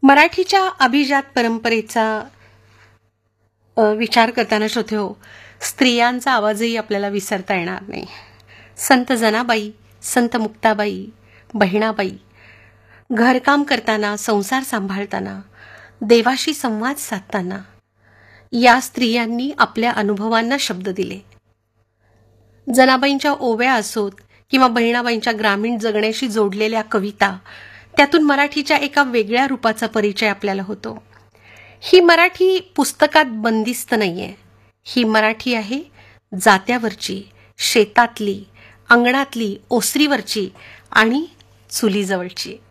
मराठीच्या अभिजात परंपरेचा विचार करताना श्रोतेहो, स्त्रियांचा आवाजही आपल्याला विसरता येणार नाही. संत जनाबाई, संत मुक्ताबाई, बहिणाबाई घरकाम करताना, संसार सांभाळताना, देवाशी संवाद साधताना या स्त्रियांनी आपल्या अनुभवांना शब्द दिले. जनाबाईंच्या ओव्या असोत किंवा बहिणाबाईंच्या ग्रामीण जगण्याशी जोडलेल्या कविता, त्यातून मराठीच्या एका वेगळ्या रूपाचा परिचय आपल्याला होतो. ही मराठी पुस्तकात बंदिस्त नाहीये. ही मराठी आहे जात्यावरची, शेतातली, अंगणातली, ओसरीवरची आणि चुलीजवळची.